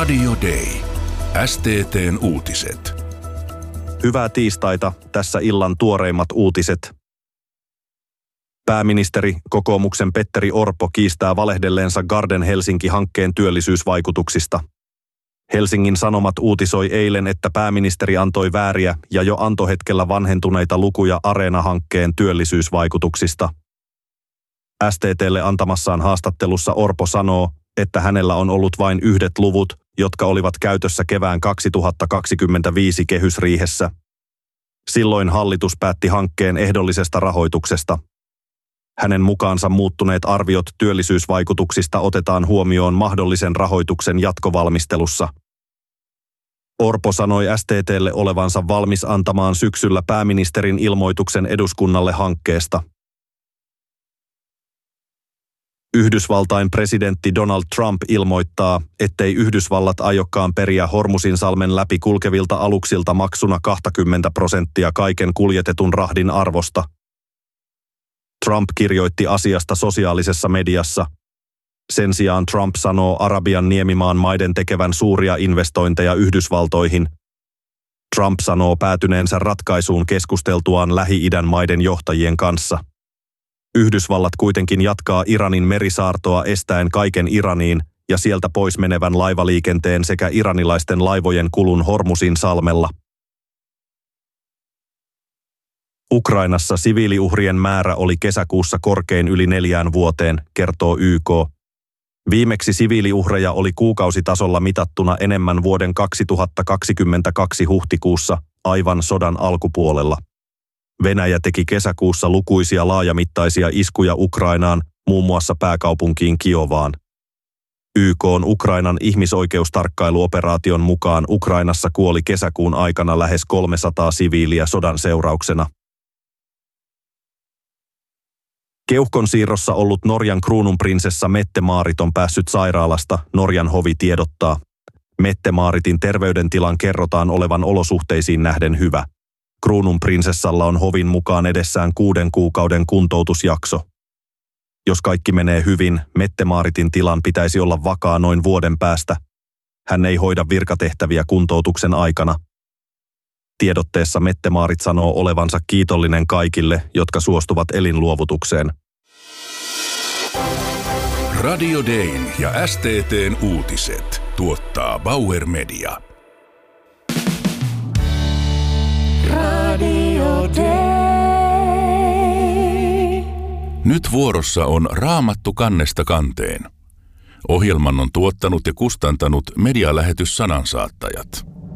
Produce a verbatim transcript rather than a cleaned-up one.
Radio Day. S T T:n uutiset. Hyvää tiistaita, tässä illan tuoreimmat uutiset. Pääministeri, kokoomuksen Petteri Orpo kiistää valehdelleensa Garden Helsinki-hankkeen työllisyysvaikutuksista. Helsingin Sanomat uutisoi eilen, että pääministeri antoi vääriä ja jo antohetkellä vanhentuneita lukuja Areena-hankkeen työllisyysvaikutuksista. S T T:lle antamassaan haastattelussa Orpo sanoo, että hänellä on ollut vain yhdet luvut, jotka olivat käytössä kevään kaksituhattakaksikymmentäviisi kehysriihessä. Silloin hallitus päätti hankkeen ehdollisesta rahoituksesta. Hänen mukaansa muuttuneet arviot työllisyysvaikutuksista otetaan huomioon mahdollisen rahoituksen jatkovalmistelussa. Orpo sanoi S T T:lle olevansa valmis antamaan syksyllä pääministerin ilmoituksen eduskunnalle hankkeesta. Yhdysvaltain presidentti Donald Trump ilmoittaa, ettei Yhdysvallat aiokkaan periä Hormuzinsalmen läpi kulkevilta aluksilta maksuna kaksikymmentä prosenttia kaiken kuljetetun rahdin arvosta. Trump kirjoitti asiasta sosiaalisessa mediassa. Sen sijaan Trump sanoo Arabian niemimaan maiden tekevän suuria investointeja Yhdysvaltoihin. Trump sanoo päätyneensä ratkaisuun keskusteltuaan Lähi-idän maiden johtajien kanssa. Yhdysvallat kuitenkin jatkaa Iranin merisaartoa estäen kaiken Iraniin ja sieltä pois menevän laivaliikenteen sekä iranilaisten laivojen kulun Hormuzinsalmella. Ukrainassa siviiliuhrien määrä oli kesäkuussa korkein yli neljään vuoteen, kertoo Y K. Viimeksi siviiliuhreja oli kuukausitasolla mitattuna enemmän vuoden kaksituhattakaksikymmentäkaksi huhtikuussa, aivan sodan alkupuolella. Venäjä teki kesäkuussa lukuisia laajamittaisia iskuja Ukrainaan, muun muassa pääkaupunkiin Kiovaan. Y K:n Ukrainan ihmisoikeustarkkailuoperaation mukaan Ukrainassa kuoli kesäkuun aikana lähes kolmesataa siviiliä sodan seurauksena. Keuhkon siirrossa ollut Norjan kruununprinsessa Mette-Maarit on päässyt sairaalasta, Norjan hovi tiedottaa. Mette-Maaritin terveydentilan kerrotaan olevan olosuhteisiin nähden hyvä. Kruununprinsessalla on hovin mukaan edessään kuuden kuukauden kuntoutusjakso. Jos kaikki menee hyvin, Mette-Maaritin tilan pitäisi olla vakaa noin vuoden päästä. Hän ei hoida virkatehtäviä kuntoutuksen aikana. Tiedotteessa Mette-Maarit sanoo olevansa kiitollinen kaikille, jotka suostuvat elinluovutukseen. Radio Dayn ja S T T:n uutiset tuottaa Bauer Media. Radio Day. Nyt vuorossa on Raamattu kannesta kanteen. Ohjelman on tuottanut ja kustantanut medialähetys Sanansaattajat.